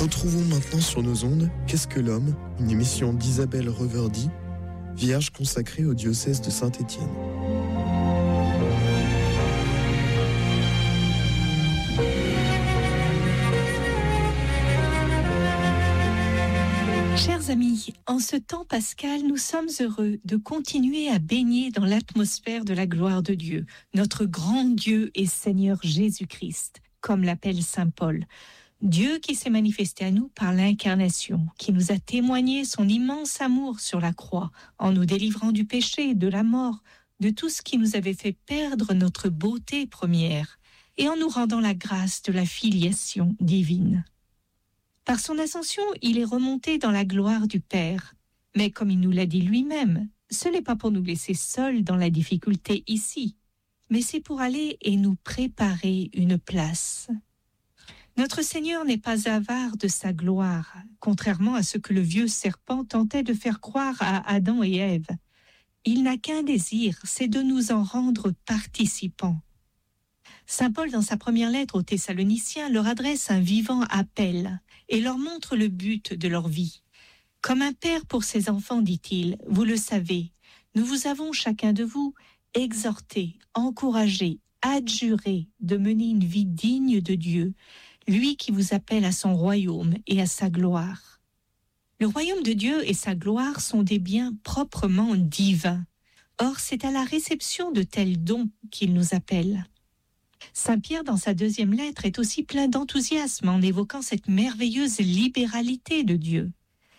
Retrouvons maintenant sur nos ondes Qu'est-ce que l'homme, une émission d'Isabelle Reverdy, vierge consacrée au diocèse de Saint-Étienne. Chers amis, en ce temps pascal, nous sommes heureux de continuer à baigner dans l'atmosphère de la gloire de Dieu, notre grand Dieu et Seigneur Jésus-Christ, comme l'appelle saint Paul. Dieu qui s'est manifesté à nous par l'incarnation, qui nous a témoigné son immense amour sur la croix, en nous délivrant du péché, de la mort, de tout ce qui nous avait fait perdre notre beauté première, et en nous rendant la grâce de la filiation divine. Par son ascension, il est remonté dans la gloire du Père. Mais comme il nous l'a dit lui-même, ce n'est pas pour nous laisser seuls dans la difficulté ici, mais c'est pour aller et nous préparer une place. Notre Seigneur n'est pas avare de sa gloire, contrairement à ce que le vieux serpent tentait de faire croire à Adam et Ève. Il n'a qu'un désir, c'est de nous en rendre participants. Saint Paul, dans sa première lettre aux Thessaloniciens, leur adresse un vivant appel et leur montre le but de leur vie. Comme un père pour ses enfants, dit-il, vous le savez, nous vous avons chacun de vous exhorté, encouragé, adjuré de mener une vie digne de Dieu, lui qui vous appelle à son royaume et à sa gloire. Le royaume de Dieu et sa gloire sont des biens proprement divins. Or, c'est à la réception de tels dons qu'il nous appelle. Saint Pierre, dans sa deuxième lettre, est aussi plein d'enthousiasme en évoquant cette merveilleuse libéralité de Dieu.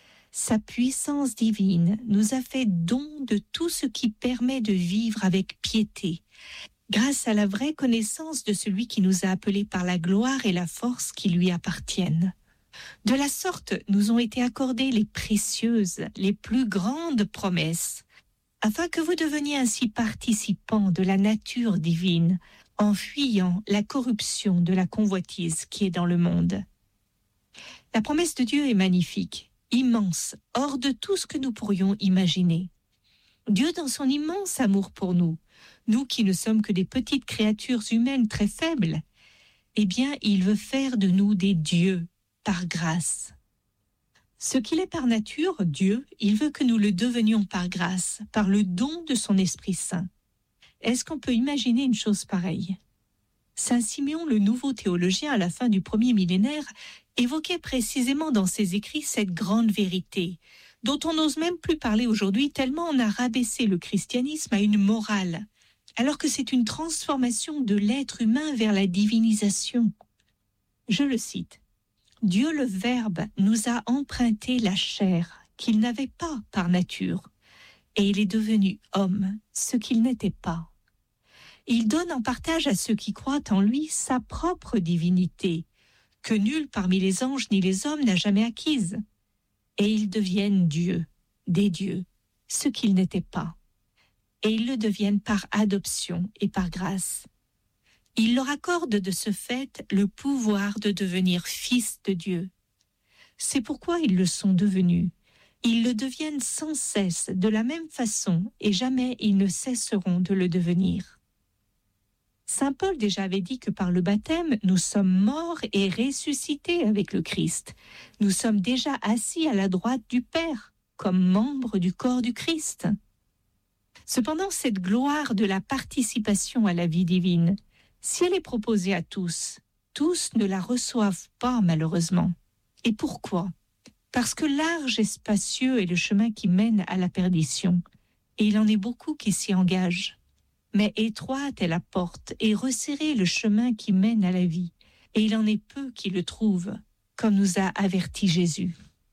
Sa puissance divine nous a fait don de tout ce qui permet de vivre avec piété, grâce à la vraie connaissance de celui qui nous a appelés par la gloire et la force qui lui appartiennent. De la sorte, nous ont été accordées les précieuses, les plus grandes promesses, afin que vous deveniez ainsi participants de la nature divine, en fuyant la corruption de la convoitise qui est dans le monde. La promesse de Dieu est magnifique, immense, hors de tout ce que nous pourrions imaginer. Dieu, dans son immense amour pour nous, nous qui ne sommes que des petites créatures humaines très faibles, eh bien, il veut faire de nous des dieux par grâce. Ce qu'il est par nature, Dieu, il veut que nous le devenions par grâce, par le don de son Esprit Saint. Est-ce qu'on peut imaginer une chose pareille ? Saint Siméon, le nouveau théologien à la fin du premier millénaire, évoquait précisément dans ses écrits cette grande vérité, dont on n'ose même plus parler aujourd'hui tellement on a rabaissé le christianisme à une morale, alors que c'est une transformation de l'être humain vers la divinisation. Je le cite. « Dieu le Verbe nous a emprunté la chair qu'il n'avait pas par nature, et il est devenu homme, ce qu'il n'était pas. Il donne en partage à ceux qui croient en lui sa propre divinité, que nul parmi les anges ni les hommes n'a jamais acquise. Et ils deviennent dieux, des dieux, ce qu'ils n'étaient pas. Et ils le deviennent par adoption et par grâce. Il leur accorde de ce fait le pouvoir de devenir fils de Dieu. C'est pourquoi ils le sont devenus. Ils le deviennent sans cesse, de la même façon, et jamais ils ne cesseront de le devenir. Saint Paul déjà avait dit que par le baptême, nous sommes morts et ressuscités avec le Christ. Nous sommes déjà assis à la droite du Père, comme membres du corps du Christ. Cependant, cette gloire de la participation à la vie divine, si elle est proposée à tous, tous ne la reçoivent pas malheureusement. Et pourquoi ? Parce que large et spacieux est le chemin qui mène à la perdition, et il en est beaucoup qui s'y engagent. Mais étroite est la porte et resserré le chemin qui mène à la vie, et il en est peu qui le trouvent, comme nous a averti Jésus.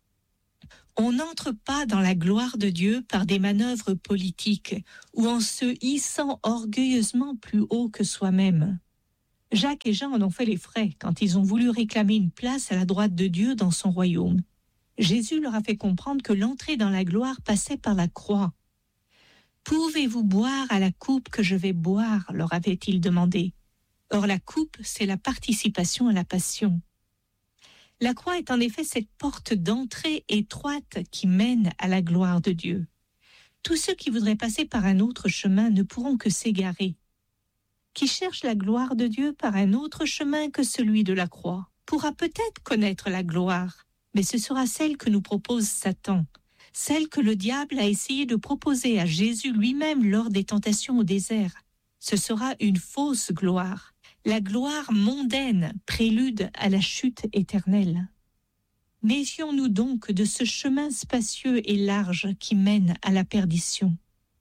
On n'entre pas dans la gloire de Dieu par des manœuvres politiques ou en se hissant orgueilleusement plus haut que soi-même. Jacques et Jean en ont fait les frais quand ils ont voulu réclamer une place à la droite de Dieu dans son royaume. Jésus leur a fait comprendre que l'entrée dans la gloire passait par la croix. « Pouvez-vous boire à la coupe que je vais boire ?» leur avait-il demandé. Or la coupe, c'est la participation à la passion. La croix est en effet cette porte d'entrée étroite qui mène à la gloire de Dieu. Tous ceux qui voudraient passer par un autre chemin ne pourront que s'égarer. Qui cherchent la gloire de Dieu par un autre chemin que celui de la croix, pourra peut-être connaître la gloire, mais ce sera celle que nous propose Satan, celle que le diable a essayé de proposer à Jésus lui-même lors des tentations au désert. Ce sera une fausse gloire, la gloire mondaine, prélude à la chute éternelle. Méfions-nous donc de ce chemin spacieux et large qui mène à la perdition.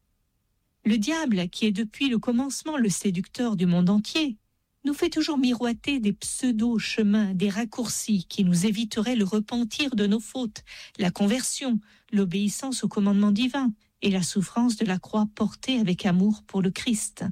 Le diable, qui est depuis le commencement le séducteur du monde entier, nous fait toujours miroiter des pseudo-chemins, des raccourcis qui nous éviteraient le repentir de nos fautes, la conversion, l'obéissance au commandement divin et la souffrance de la croix portée avec amour pour le Christ.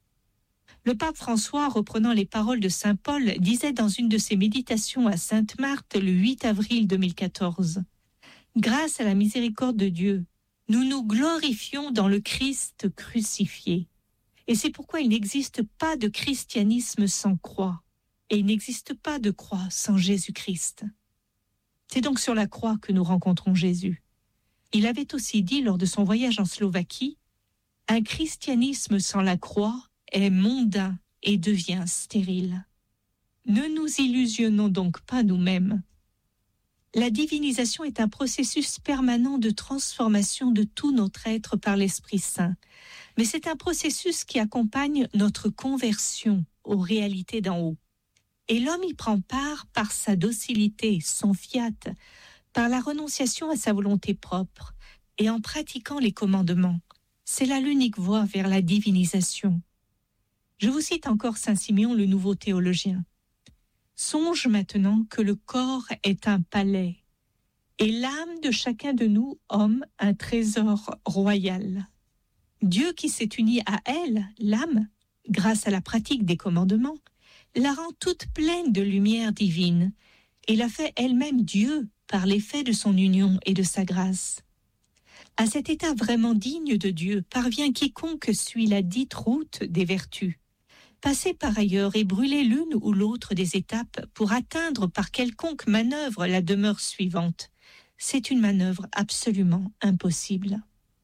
Le pape François, reprenant les paroles de saint Paul, disait dans une de ses méditations à Sainte-Marthe le 8 avril 2014 « Grâce à la miséricorde de Dieu, nous nous glorifions dans le Christ crucifié. Et c'est pourquoi il n'existe pas de christianisme sans croix, et il n'existe pas de croix sans Jésus-Christ. » C'est donc sur la croix que nous rencontrons Jésus. Il avait aussi dit lors de son voyage en Slovaquie « Un christianisme sans la croix est mondain et devient stérile. » Ne nous illusionnons donc pas nous-mêmes. La divinisation est un processus permanent de transformation de tout notre être par l'Esprit Saint. Mais c'est un processus qui accompagne notre conversion aux réalités d'en haut. Et l'homme y prend part par sa docilité, son fiat, par la renonciation à sa volonté propre et en pratiquant les commandements. C'est là l'unique voie vers la divinisation. Je vous cite encore Saint Siméon, le nouveau théologien. « Songe maintenant que le corps est un palais et l'âme de chacun de nous, homme, un trésor royal. Dieu qui s'est uni à elle, l'âme, grâce à la pratique des commandements, la rend toute pleine de lumière divine et la fait elle-même Dieu par l'effet de son union et de sa grâce. À cet état vraiment digne de Dieu parvient quiconque suit la dite route des vertus. Passer par ailleurs et brûler l'une ou l'autre des étapes pour atteindre par quelconque manœuvre la demeure suivante, c'est une manœuvre absolument impossible.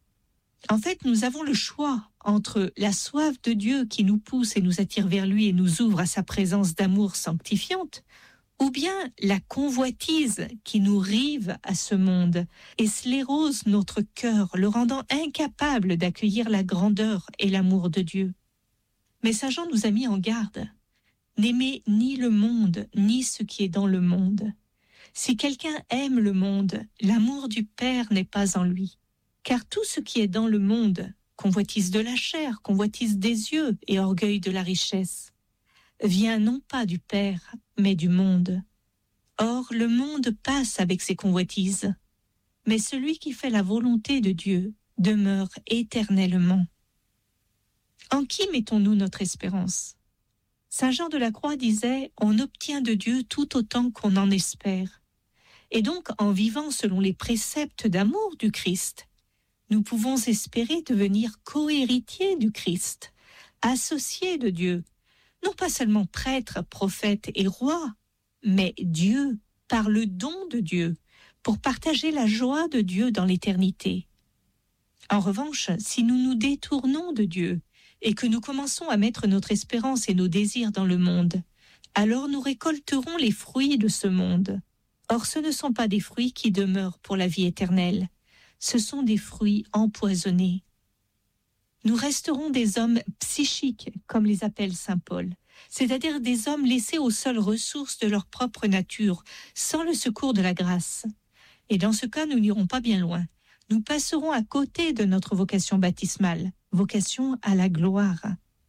En fait, nous avons le choix entre la soif de Dieu qui nous pousse et nous attire vers lui et nous ouvre à sa présence d'amour sanctifiante, ou bien la convoitise qui nous rive à ce monde et sclérose notre cœur, le rendant incapable d'accueillir la grandeur et l'amour de Dieu. Mais saint Jean nous a mis en garde. N'aimez ni le monde, ni ce qui est dans le monde. Si quelqu'un aime le monde, l'amour du Père n'est pas en lui. Car tout ce qui est dans le monde, convoitise de la chair, convoitise des yeux et orgueil de la richesse, vient non pas du Père, mais du monde. Or, le monde passe avec ses convoitises, mais celui qui fait la volonté de Dieu demeure éternellement. En qui mettons-nous notre espérance ? Saint Jean de la Croix disait « On obtient de Dieu tout autant qu'on en espère ». Et donc, en vivant selon les préceptes d'amour du Christ, nous pouvons espérer devenir co-héritiers du Christ, associés de Dieu, non pas seulement prêtres, prophètes et rois, mais Dieu, par le don de Dieu, pour partager la joie de Dieu dans l'éternité. En revanche, si nous nous détournons de Dieu et que nous commençons à mettre notre espérance et nos désirs dans le monde, alors nous récolterons les fruits de ce monde. Or, ce ne sont pas des fruits qui demeurent pour la vie éternelle, ce sont des fruits empoisonnés. Nous resterons des hommes psychiques, comme les appelle saint Paul, c'est-à-dire des hommes laissés aux seules ressources de leur propre nature, sans le secours de la grâce. Et dans ce cas, nous n'irons pas bien loin. Nous passerons à côté de notre vocation baptismale, vocation à la gloire.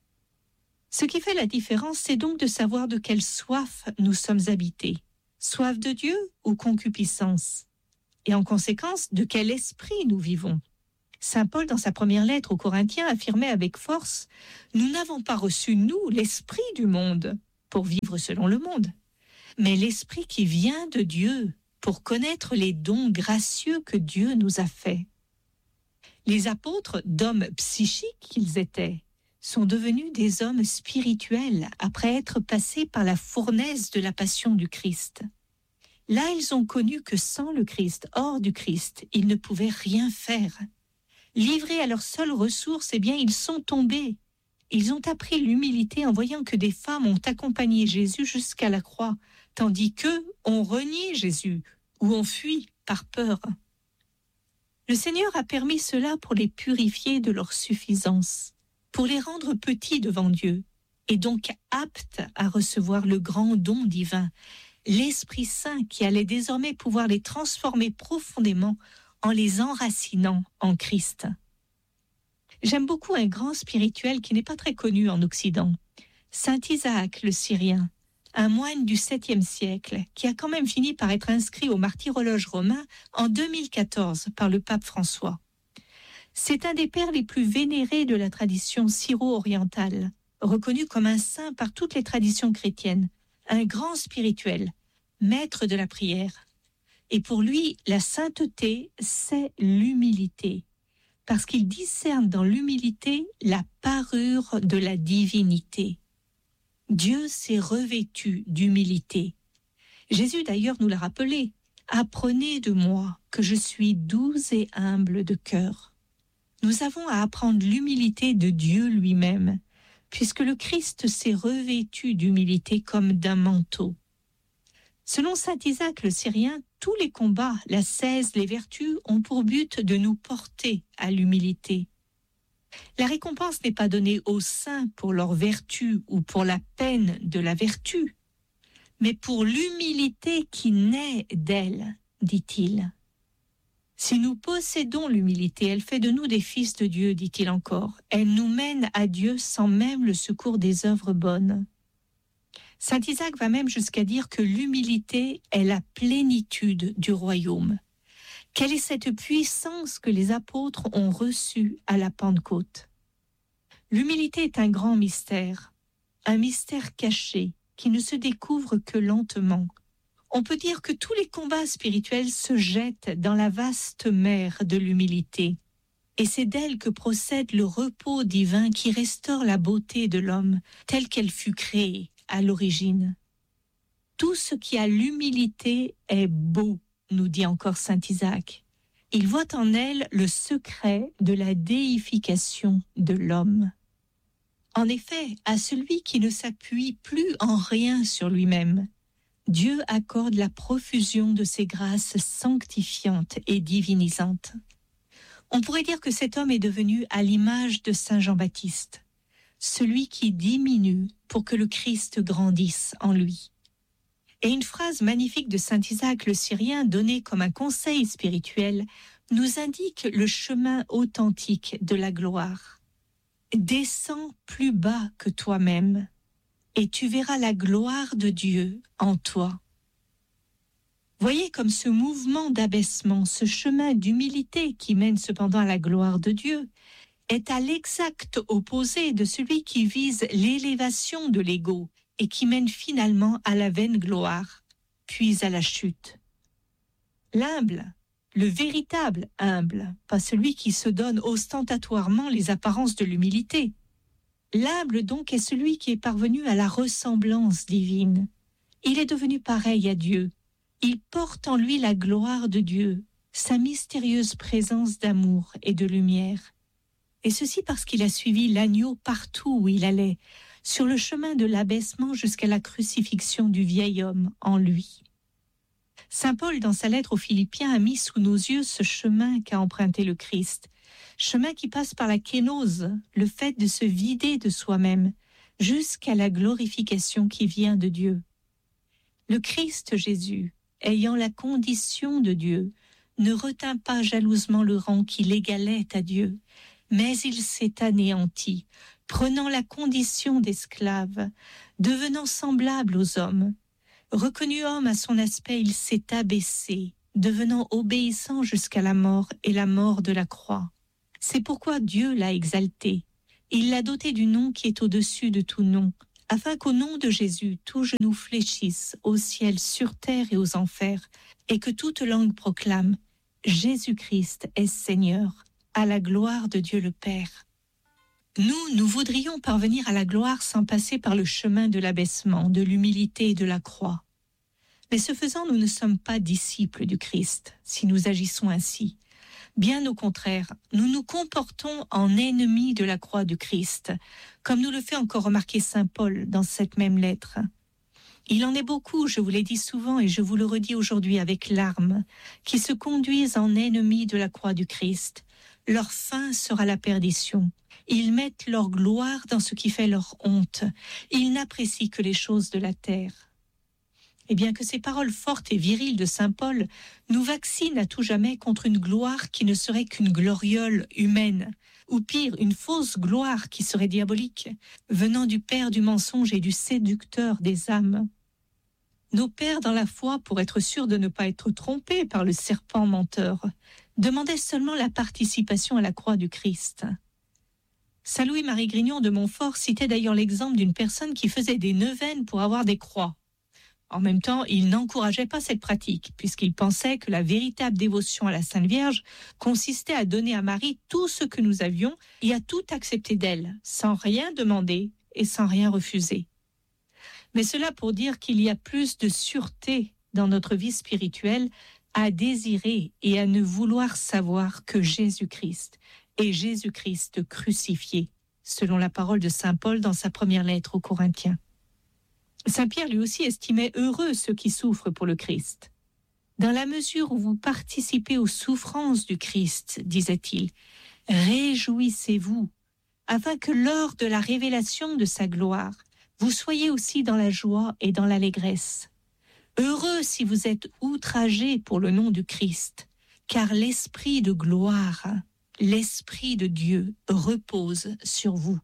Ce qui fait la différence, c'est donc de savoir de quelle soif nous sommes habités. Soif de Dieu ou concupiscence ? Et en conséquence, de quel esprit nous vivons ? Saint Paul, dans sa première lettre aux Corinthiens, affirmait avec force « Nous n'avons pas reçu, nous, l'esprit du monde pour vivre selon le monde, mais l'esprit qui vient de Dieu pour connaître les dons gracieux que Dieu nous a faits. » Les apôtres, d'hommes psychiques qu'ils étaient, sont devenus des hommes spirituels après être passés par la fournaise de la passion du Christ. Là, ils ont connu que sans le Christ, hors du Christ, ils ne pouvaient rien faire. Livrés à leurs seules ressources, eh bien, ils sont tombés. Ils ont appris l'humilité en voyant que des femmes ont accompagné Jésus jusqu'à la croix, tandis qu'eux ont renié Jésus ou ont fui par peur. Le Seigneur a permis cela pour les purifier de leur suffisance, pour les rendre petits devant Dieu, et donc aptes à recevoir le grand don divin, l'Esprit Saint qui allait désormais pouvoir les transformer profondément en les enracinant en Christ. J'aime beaucoup un grand spirituel qui n'est pas très connu en Occident, Saint Isaac le Syrien, un moine du 7e siècle qui a quand même fini par être inscrit au martyrologe romain en 2014 par le pape François. C'est un des pères les plus vénérés de la tradition syro-orientale, reconnu comme un saint par toutes les traditions chrétiennes, un grand spirituel, maître de la prière. Et pour lui, la sainteté, c'est l'humilité, parce qu'il discerne dans l'humilité la parure de la divinité. Dieu s'est revêtu d'humilité. Jésus d'ailleurs nous l'a rappelé, « Apprenez de moi que je suis doux et humble de cœur ». Nous avons à apprendre l'humilité de Dieu lui-même, puisque le Christ s'est revêtu d'humilité comme d'un manteau. Selon saint Isaac le Syrien, tous les combats, l'ascèse, les vertus ont pour but de nous porter à l'humilité. La récompense n'est pas donnée aux saints pour leur vertu ou pour la peine de la vertu, mais pour l'humilité qui naît d'elle, dit-il. Si nous possédons l'humilité, elle fait de nous des fils de Dieu, dit-il encore. Elle nous mène à Dieu sans même le secours des œuvres bonnes. Saint Isaac va même jusqu'à dire que l'humilité est la plénitude du royaume. Quelle est cette puissance que les apôtres ont reçue à la Pentecôte? L'humilité est un grand mystère, un mystère caché qui ne se découvre que lentement. On peut dire que tous les combats spirituels se jettent dans la vaste mer de l'humilité. Et c'est d'elle que procède le repos divin qui restaure la beauté de l'homme telle qu'elle fut créée à l'origine. Tout ce qui a l'humilité est beau, nous dit encore saint Isaac. Il voit en elle le secret de la déification de l'homme. En effet, à celui qui ne s'appuie plus en rien sur lui-même, Dieu accorde la profusion de ses grâces sanctifiantes et divinisantes. On pourrait dire que cet homme est devenu à l'image de saint Jean-Baptiste, celui qui diminue pour que le Christ grandisse en lui. Et une phrase magnifique de saint Isaac le Syrien, donnée comme un conseil spirituel, nous indique le chemin authentique de la gloire. Descends plus bas que toi-même, et tu verras la gloire de Dieu en toi. Voyez comme ce mouvement d'abaissement, ce chemin d'humilité qui mène cependant à la gloire de Dieu, est à l'exact opposé de celui qui vise l'élévation de l'ego et qui mène finalement à la vaine gloire, puis à la chute. L'humble, le véritable humble, pas celui qui se donne ostentatoirement les apparences de l'humilité. L'humble donc est celui qui est parvenu à la ressemblance divine. Il est devenu pareil à Dieu. Il porte en lui la gloire de Dieu, sa mystérieuse présence d'amour et de lumière. Et ceci parce qu'il a suivi l'agneau partout où il allait, sur le chemin de l'abaissement jusqu'à la crucifixion du vieil homme en lui. Saint Paul, dans sa lettre aux Philippiens, a mis sous nos yeux ce chemin qu'a emprunté le Christ, chemin qui passe par la kénose, le fait de se vider de soi-même, jusqu'à la glorification qui vient de Dieu. Le Christ Jésus, ayant la condition de Dieu, ne retint pas jalousement le rang qui l'égalait à Dieu, mais il s'est anéanti, prenant la condition d'esclave, devenant semblable aux hommes. Reconnu homme à son aspect, il s'est abaissé, devenant obéissant jusqu'à la mort et la mort de la croix. C'est pourquoi Dieu l'a exalté. Il l'a doté du nom qui est au-dessus de tout nom, afin qu'au nom de Jésus, tout genou fléchisse au ciel, sur terre et aux enfers, et que toute langue proclame « Jésus-Christ est Seigneur », à la gloire de Dieu le Père. Nous voudrions parvenir à la gloire sans passer par le chemin de l'abaissement, de l'humilité et de la croix. Mais ce faisant, nous ne sommes pas disciples du Christ, si nous agissons ainsi. Bien au contraire, nous nous comportons en ennemis de la croix du Christ, comme nous le fait encore remarquer saint Paul dans cette même lettre. Il en est beaucoup, je vous l'ai dit souvent et je vous le redis aujourd'hui avec larmes, qui se conduisent en ennemis de la croix du Christ. Leur fin sera la perdition. Ils mettent leur gloire dans ce qui fait leur honte. Ils n'apprécient que les choses de la terre. Et bien que ces paroles fortes et viriles de saint Paul nous vaccinent à tout jamais contre une gloire qui ne serait qu'une gloriole humaine, ou pire, une fausse gloire qui serait diabolique, venant du père du mensonge et du séducteur des âmes. Nos pères dans la foi, pour être sûrs de ne pas être trompés par le serpent menteur, demandaient seulement la participation à la croix du Christ. Saint Louis-Marie Grignon de Montfort citait d'ailleurs l'exemple d'une personne qui faisait des neuvaines pour avoir des croix. En même temps, il n'encourageait pas cette pratique, puisqu'il pensait que la véritable dévotion à la Sainte Vierge consistait à donner à Marie tout ce que nous avions et à tout accepter d'elle, sans rien demander et sans rien refuser. Mais cela pour dire qu'il y a plus de sûreté dans notre vie spirituelle à désirer et à ne vouloir savoir que Jésus-Christ, et Jésus-Christ crucifié, selon la parole de saint Paul dans sa première lettre aux Corinthiens. Saint Pierre lui aussi estimait heureux ceux qui souffrent pour le Christ. Dans la mesure où vous participez aux souffrances du Christ, disait-il, réjouissez-vous, afin que lors de la révélation de sa gloire, vous soyez aussi dans la joie et dans l'allégresse. Heureux si vous êtes outragés pour le nom du Christ, car l'Esprit de gloire, l'Esprit de Dieu repose sur vous.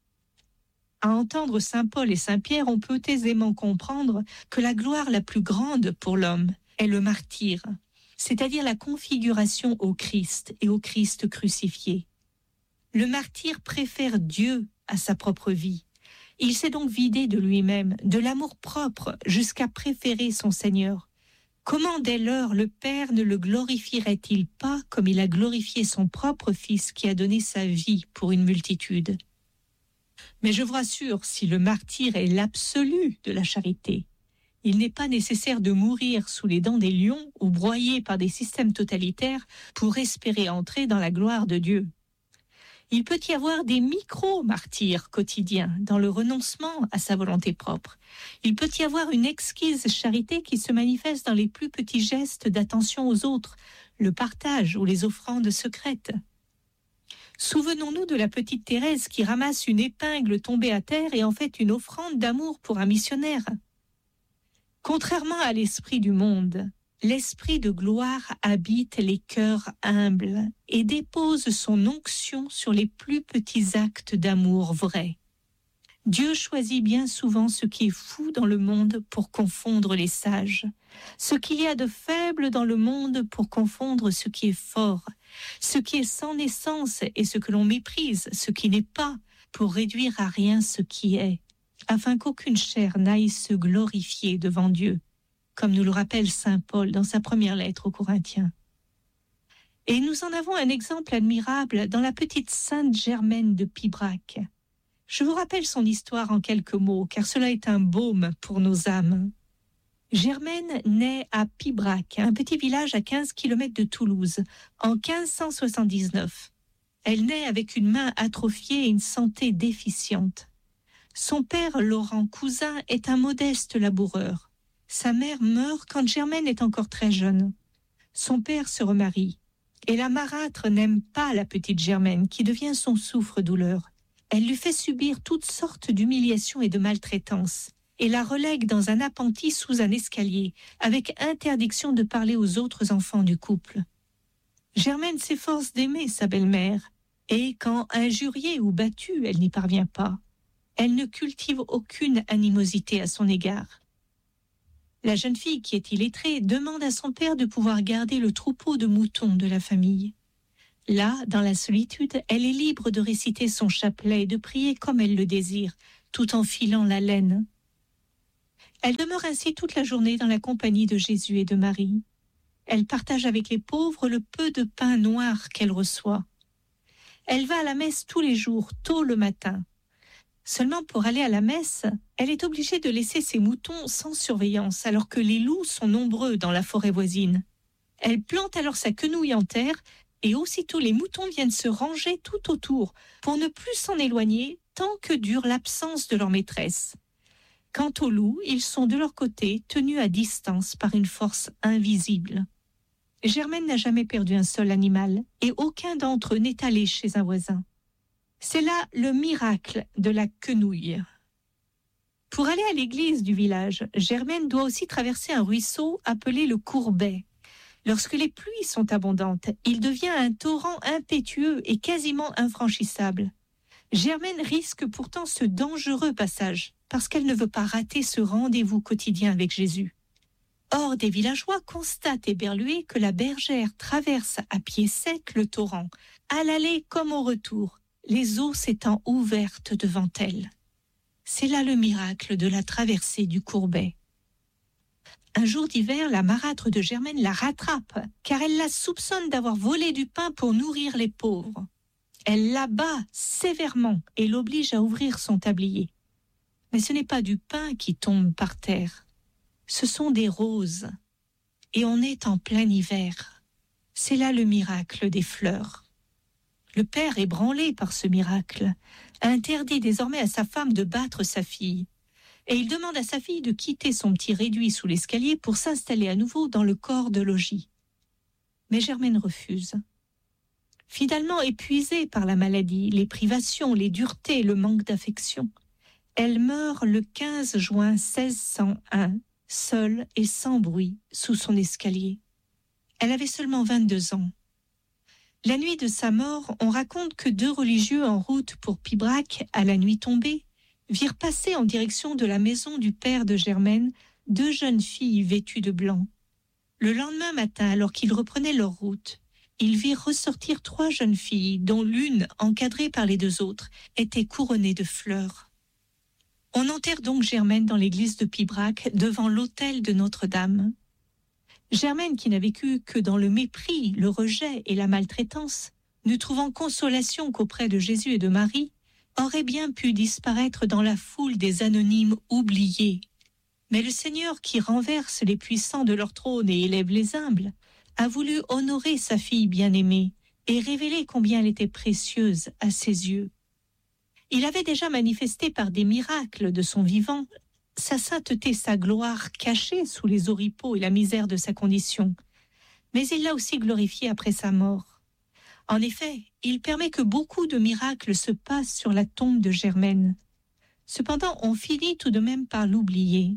À entendre saint Paul et saint Pierre, on peut aisément comprendre que la gloire la plus grande pour l'homme est le martyre, c'est-à-dire la configuration au Christ et au Christ crucifié. Le martyr préfère Dieu à sa propre vie. Il s'est donc vidé de lui-même, de l'amour propre, jusqu'à préférer son Seigneur. Comment dès lors le Père ne le glorifierait-il pas comme il a glorifié son propre Fils qui a donné sa vie pour une multitude ? Mais je vous rassure, si le martyre est l'absolu de la charité, il n'est pas nécessaire de mourir sous les dents des lions ou broyé par des systèmes totalitaires pour espérer entrer dans la gloire de Dieu. Il peut y avoir des micro-martyrs quotidiens dans le renoncement à sa volonté propre. Il peut y avoir une exquise charité qui se manifeste dans les plus petits gestes d'attention aux autres, le partage ou les offrandes secrètes. Souvenons-nous de la petite Thérèse qui ramasse une épingle tombée à terre et en fait une offrande d'amour pour un missionnaire. Contrairement à l'esprit du monde, l'esprit de gloire habite les cœurs humbles et dépose son onction sur les plus petits actes d'amour vrai. Dieu choisit bien souvent ce qui est fou dans le monde pour confondre les sages, ce qu'il y a de faible dans le monde pour confondre ce qui est fort, ce qui est sans naissance et ce que l'on méprise, ce qui n'est pas, pour réduire à rien ce qui est, afin qu'aucune chair n'aille se glorifier devant Dieu, comme nous le rappelle saint Paul dans sa première lettre aux Corinthiens. Et nous en avons un exemple admirable dans la petite sainte Germaine de Pibrac. Je vous rappelle son histoire en quelques mots, car cela est un baume pour nos âmes. Germaine naît à Pibrac, un petit village à 15 km de Toulouse, en 1579. Elle naît avec une main atrophiée et une santé déficiente. Son père, Laurent Cousin, est un modeste laboureur. Sa mère meurt quand Germaine est encore très jeune. Son père se remarie. Et la marâtre n'aime pas la petite Germaine, qui devient son souffre-douleur. Elle lui fait subir toutes sortes d'humiliations et de maltraitances, et la relègue dans un appentis sous un escalier, avec interdiction de parler aux autres enfants du couple. Germaine s'efforce d'aimer sa belle-mère, et quand injuriée ou battue, elle n'y parvient pas. Elle ne cultive aucune animosité à son égard. La jeune fille, qui est illettrée, demande à son père de pouvoir garder le troupeau de moutons de la famille. Là, dans la solitude, elle est libre de réciter son chapelet et de prier comme elle le désire, tout en filant la laine. Elle demeure ainsi toute la journée dans la compagnie de Jésus et de Marie. Elle partage avec les pauvres le peu de pain noir qu'elle reçoit. Elle va à la messe tous les jours, tôt le matin. Seulement pour aller à la messe, elle est obligée de laisser ses moutons sans surveillance, alors que les loups sont nombreux dans la forêt voisine. Elle plante alors sa quenouille en terre et aussitôt les moutons viennent se ranger tout autour pour ne plus s'en éloigner tant que dure l'absence de leur maîtresse. Quant aux loups, ils sont de leur côté tenus à distance par une force invisible. Germaine n'a jamais perdu un seul animal et aucun d'entre eux n'est allé chez un voisin. C'est là le miracle de la quenouille. Pour aller à l'église du village, Germaine doit aussi traverser un ruisseau appelé le Courbet. Lorsque les pluies sont abondantes, il devient un torrent impétueux et quasiment infranchissable. Germaine risque pourtant ce dangereux passage parce qu'elle ne veut pas rater ce rendez-vous quotidien avec Jésus. Or, des villageois constatent éberlués que la bergère traverse à pied sec le torrent, à l'aller comme au retour, les eaux s'étant ouvertes devant elle. C'est là le miracle de la traversée du Courbet. Un jour d'hiver, la marâtre de Germaine la rattrape, car elle la soupçonne d'avoir volé du pain pour nourrir les pauvres. Elle l'abat sévèrement et l'oblige à ouvrir son tablier. Mais ce n'est pas du pain qui tombe par terre. Ce sont des roses. Et on est en plein hiver. C'est là le miracle des fleurs. Le père, ébranlé par ce miracle, interdit désormais à sa femme de battre sa fille. Et il demande à sa fille de quitter son petit réduit sous l'escalier pour s'installer à nouveau dans le corps de logis. Mais Germaine refuse. Finalement épuisée par la maladie, les privations, les duretés, le manque d'affection, elle meurt le 15 juin 1601, seule et sans bruit, sous son escalier. Elle avait seulement 22 ans. La nuit de sa mort, on raconte que 2 religieux en route pour Pibrac, à la nuit tombée, virent passer en direction de la maison du père de Germaine 2 jeunes filles vêtues de blanc. Le lendemain matin, alors qu'ils reprenaient leur route, ils virent ressortir 3 jeunes filles, dont l'une, encadrée par les 2 autres, était couronnée de fleurs. On enterre donc Germaine dans l'église de Pibrac, devant l'autel de Notre-Dame. Germaine, qui n'a vécu que dans le mépris, le rejet et la maltraitance, ne trouvant consolation qu'auprès de Jésus et de Marie, aurait bien pu disparaître dans la foule des anonymes oubliés. Mais le Seigneur, qui renverse les puissants de leur trône et élève les humbles, a voulu honorer sa fille bien-aimée et révéler combien elle était précieuse à ses yeux. Il avait déjà manifesté par des miracles de son vivant sa sainteté, sa gloire cachée sous les oripeaux et la misère de sa condition. Mais il l'a aussi glorifiée après sa mort. En effet, il permet que beaucoup de miracles se passent sur la tombe de Germaine. Cependant, on finit tout de même par l'oublier.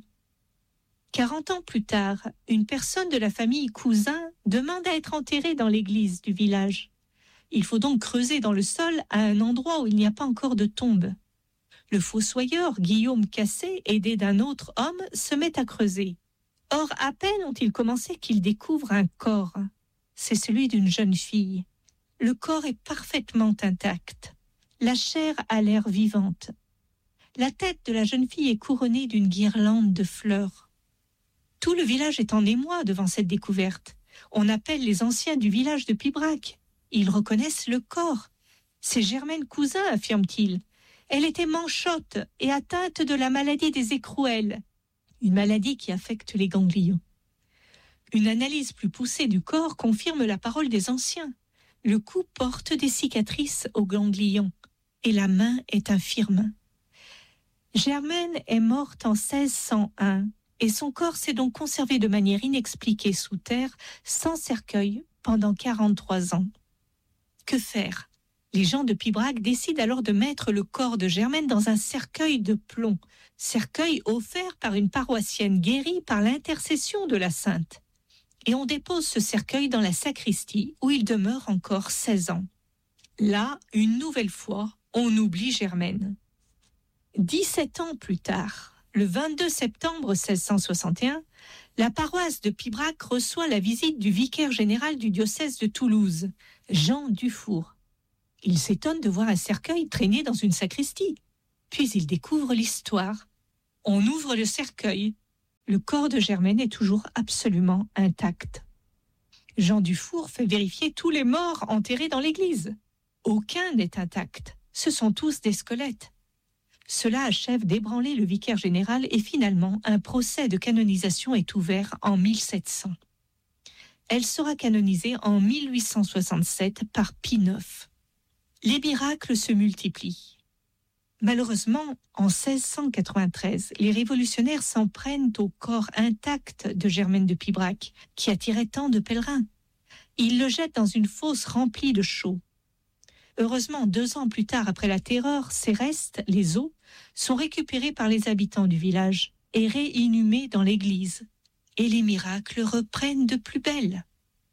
40 ans plus tard, une personne de la famille Cousin demande à être enterrée dans l'église du village. Il faut donc creuser dans le sol à un endroit où il n'y a pas encore de tombe. Le fossoyeur Guillaume Cassé, aidé d'un autre homme, se met à creuser. Or, à peine ont-ils commencé qu'ils découvrent un corps. C'est celui d'une jeune fille. Le corps est parfaitement intact. La chair a l'air vivante. La tête de la jeune fille est couronnée d'une guirlande de fleurs. Tout le village est en émoi devant cette découverte. On appelle les anciens du village de Pibrac. Ils reconnaissent le corps. C'est Germaine Cousin, affirme-t-il. Elle était manchotte et atteinte de la maladie des écrouelles, une maladie qui affecte les ganglions. Une analyse plus poussée du corps confirme la parole des anciens. Le cou porte des cicatrices aux ganglions et la main est infirme. Germaine est morte en 1601 et son corps s'est donc conservé de manière inexpliquée sous terre, sans cercueil, pendant 43 ans. Que faire ? Les gens de Pibrac décident alors de mettre le corps de Germaine dans un cercueil de plomb, cercueil offert par une paroissienne guérie par l'intercession de la sainte. Et on dépose ce cercueil dans la sacristie où il demeure encore 16 ans. Là, une nouvelle fois, on oublie Germaine. 17 ans plus tard, le 22 septembre 1661, la paroisse de Pibrac reçoit la visite du vicaire général du diocèse de Toulouse, Jean Dufour. Il s'étonne de voir un cercueil traîné dans une sacristie. Puis il découvre l'histoire. On ouvre le cercueil. Le corps de Germaine est toujours absolument intact. Jean Dufour fait vérifier tous les morts enterrés dans l'église. Aucun n'est intact. Ce sont tous des squelettes. Cela achève d'ébranler le vicaire général et finalement un procès de canonisation est ouvert en 1700. Elle sera canonisée en 1867 par Pie IX. Les miracles se multiplient. Malheureusement, en 1693, les révolutionnaires s'en prennent au corps intact de Germaine de Pibrac, qui attirait tant de pèlerins. Ils le jettent dans une fosse remplie de chaux. Heureusement, 2 ans plus tard, après la terreur, ces restes, les os, sont récupérés par les habitants du village et réinhumés dans l'église. Et les miracles reprennent de plus belle.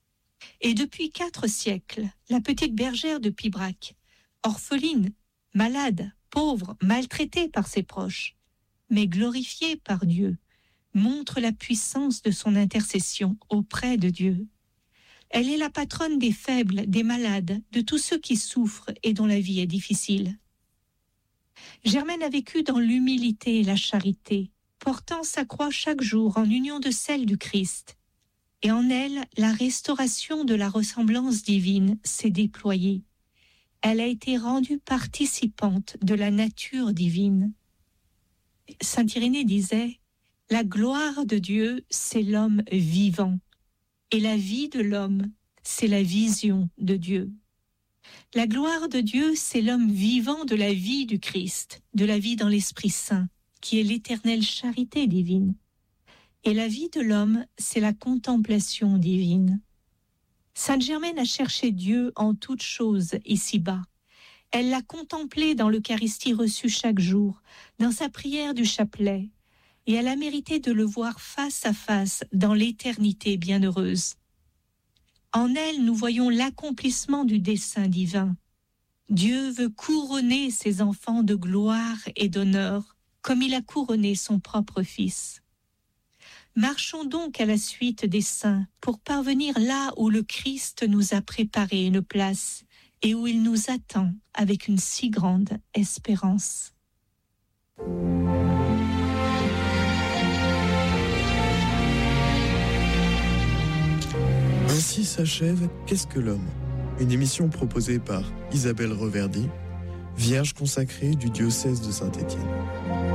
Et depuis 4 siècles, la petite bergère de Pibrac, orpheline, malade, pauvre, maltraitée par ses proches, mais glorifiée par Dieu, montre la puissance de son intercession auprès de Dieu. Elle est la patronne des faibles, des malades, de tous ceux qui souffrent et dont la vie est difficile. Germaine a vécu dans l'humilité et la charité, portant sa croix chaque jour en union de celle du Christ. Et en elle, la restauration de la ressemblance divine s'est déployée. Elle a été rendue participante de la nature divine. Saint Irénée disait « La gloire de Dieu, c'est l'homme vivant, et la vie de l'homme, c'est la vision de Dieu. » La gloire de Dieu, c'est l'homme vivant de la vie du Christ, de la vie dans l'Esprit Saint, qui est l'éternelle charité divine. Et la vie de l'homme, c'est la contemplation divine. Sainte Germaine a cherché Dieu en toutes choses ici-bas. Elle l'a contemplé dans l'Eucharistie reçue chaque jour, dans sa prière du chapelet, et elle a mérité de le voir face à face dans l'éternité bienheureuse. En elle, nous voyons l'accomplissement du dessein divin. Dieu veut couronner ses enfants de gloire et d'honneur, comme il a couronné son propre Fils. Marchons donc à la suite des saints pour parvenir là où le Christ nous a préparé une place et où il nous attend avec une si grande espérance. Ainsi s'achève Qu'est-ce que l'homme ? Une émission proposée par Isabelle Reverdy, vierge consacrée du diocèse de Saint-Étienne.